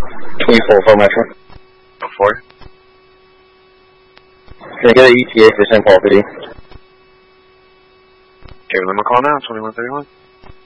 24 for Metro. Go for it. Can I get an ETA for St. Paul PD? Giving them a call now, 2131.